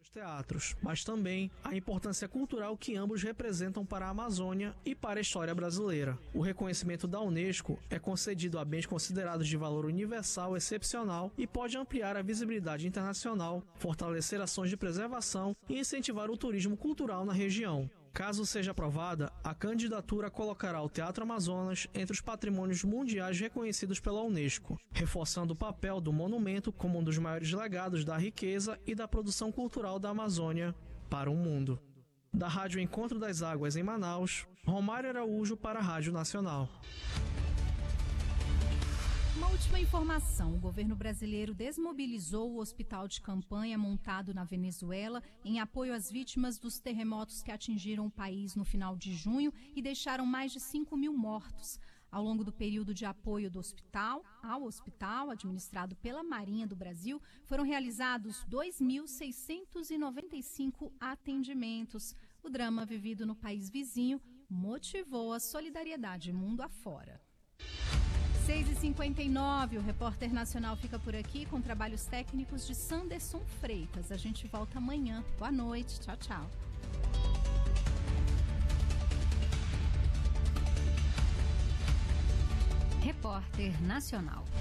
teatros, mas também a importância cultural que ambos representam para a Amazônia e para a história brasileira. O reconhecimento da Unesco é concedido a bens considerados de valor universal excepcional e pode ampliar a visibilidade internacional, fortalecer ações de preservação e incentivar o turismo cultural na região. Caso seja aprovada, a candidatura colocará o Teatro Amazonas entre os patrimônios mundiais reconhecidos pela Unesco, reforçando o papel do monumento como um dos maiores legados da riqueza e da produção cultural da Amazônia para o mundo. Da Rádio Encontro das Águas em Manaus, Romário Araújo para a Rádio Nacional. Uma última informação: o governo brasileiro desmobilizou o hospital de campanha montado na Venezuela em apoio às vítimas dos terremotos que atingiram o país no final de junho e deixaram mais de 5.000 mortos. Ao longo do período de apoio ao hospital, administrado pela Marinha do Brasil, foram realizados 2.695 atendimentos. O drama vivido no país vizinho motivou a solidariedade mundo afora. 6h59, o Repórter Nacional fica por aqui com trabalhos técnicos de Sanderson Freitas. A gente volta amanhã. Boa noite. Tchau, tchau. Repórter Nacional.